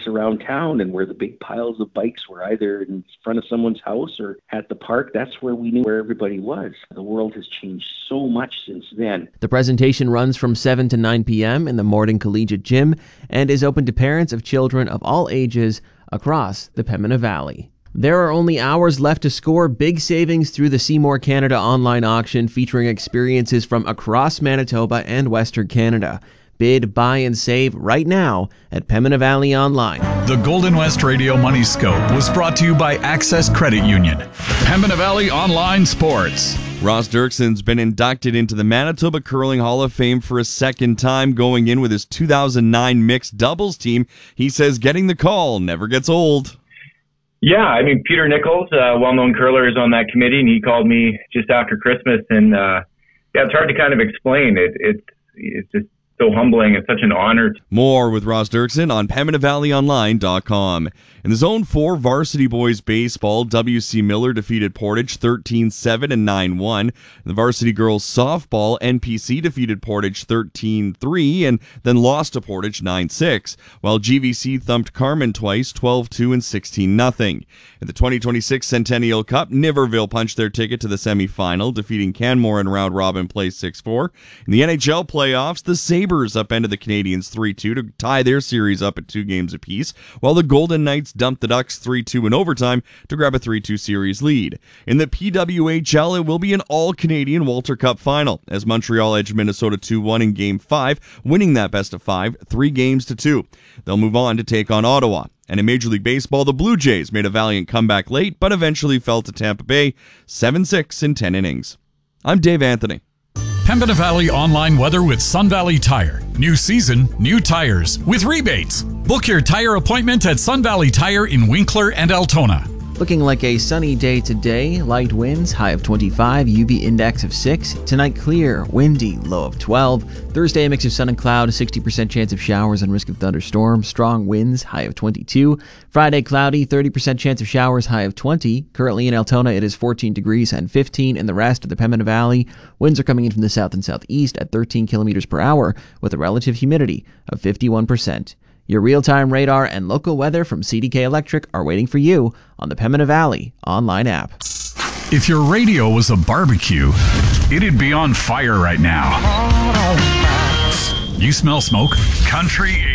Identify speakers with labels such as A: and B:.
A: bikes around town, and where the big piles of bikes were either in front of someone's house or at the park, that's where we knew where everybody was. The world has changed so much since then.
B: The presentation runs from 7 to 9 p.m. in the Morden Collegiate Gym and is open to parents of children of all ages across the Pembina Valley. There are only hours left to score big savings through the Seymour Canada online auction, featuring experiences from across Manitoba and Western Canada. Bid, buy, and save right now at Pembina Valley Online.
C: The Golden West Radio Money Scope was brought to you by Access Credit Union. Pembina Valley Online Sports.
D: Ross Dirkson's been inducted into the Manitoba Curling Hall of Fame for a second time, going in with his 2009 mixed doubles team. He says getting the call never gets old.
E: Yeah, I mean, Peter Nichols, a well-known curler, is on that committee, and he called me just after Christmas. And, yeah, it's hard to kind of explain. It's just so humbling and such an honor.
D: More with Ross Dirkson on PembinaValleyOnline.com. In the Zone 4 Varsity Boys Baseball, W.C. Miller defeated Portage 13-7 and 9-1. In the Varsity Girls Softball, NPC defeated Portage 13-3 and then lost to Portage 9-6, while GVC thumped Carmen twice 12-2 and 16-0. In the 2026 Centennial Cup, Niverville punched their ticket to the semifinal, defeating Canmore in round-robin play 6-4. In the NHL playoffs, the Sabres upended the Canadiens 3-2 to tie their series up at 2 games apiece, while the Golden Knights dumped the Ducks 3-2 in overtime to grab a 3-2 series lead. In the PWHL, it will be an all-Canadian Walter Cup final, as Montreal edged Minnesota 2-1 in Game 5, winning that best-of-5, 3-2. They'll move on to take on Ottawa. And in Major League Baseball, the Blue Jays made a valiant comeback late, but eventually fell to Tampa Bay 7-6 in 10 innings. I'm Dave Anthony.
C: Pembina Valley Online Weather with Sun Valley Tire. New season, new tires with rebates. Book your tire appointment at Sun Valley Tire in Winkler and Altona.
B: Looking like a sunny day today. Light winds, high of 25, UV index of 6. Tonight clear, windy, low of 12. Thursday, a mix of sun and cloud, 60% chance of showers and risk of thunderstorms. Strong winds, high of 22. Friday, cloudy, 30% chance of showers, high of 20. Currently in Altona, it is 14 degrees and 15 in the rest of the Pembina Valley. Winds are coming in from the south and southeast at 13 kilometers per hour with a relative humidity of 51%. Your real-time radar and local weather from CDK Electric are waiting for you on the Pembina Valley online app.
C: If your radio was a barbecue, it'd be on fire right now. You smell smoke? Country